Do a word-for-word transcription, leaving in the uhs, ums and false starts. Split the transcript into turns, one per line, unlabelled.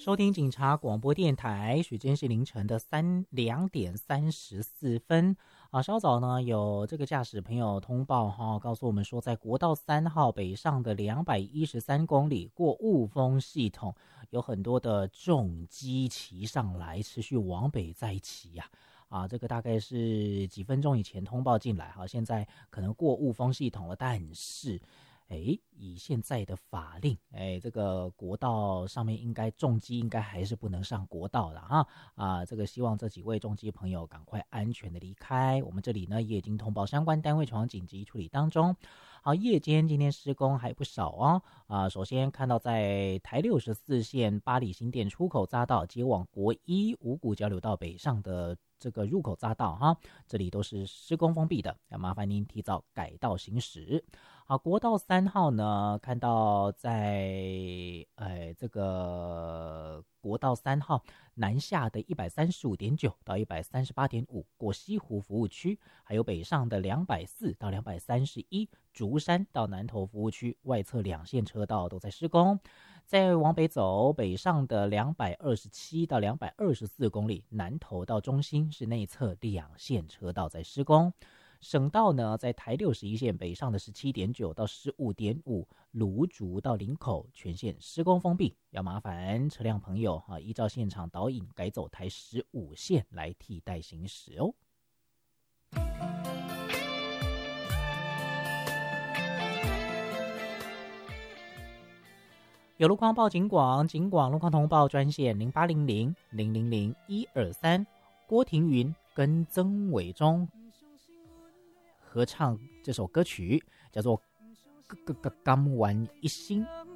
收听警察广播电台，时间是凌晨的三两点三十四分啊。稍早呢，有这个驾驶朋友通报哈、哦，告诉我们说，在国道三号北上的两百一十三公里过雾峰系统，有很多的重机骑上来，持续往北再骑呀、啊。啊，这个大概是几分钟以前通报进来哈，现在可能过雾峰系统了，但是。哎，以现在的法令，哎，这个国道上面应该重机应该还是不能上国道的哈啊，这个希望这几位重机朋友赶快安全的离开。我们这里呢也已经通报相关单位从紧急处理当中。好，夜间今天施工还不少哦啊，首先看到在台六十四线八里新店出口匝道接往国一五股交流道北上的这个入口匝道哈，这里都是施工封闭的，要麻烦您提早改道行驶。好，国道三号呢，看到在呃这个国道三号南下的一百三十五点九到一百三十八点五过西湖服务区，还有北上的两百四到两百三十一竹山到南投服务区外侧两线车道都在施工。再往北走，北上的两百二十七到两百二十四公里，南投到中心是内侧两线车道在施工。省道呢，在台六十一线北上的十七点九到十五点五，芦竹到林口全线施工封闭，要麻烦车辆朋友啊，依照现场导引改走台十五线来替代行驶哦。有路况报警广，警广路况通报专线零八零零零零零一二三，郭庭云跟曾伟忠合唱这首歌曲，叫做《甘完一心》。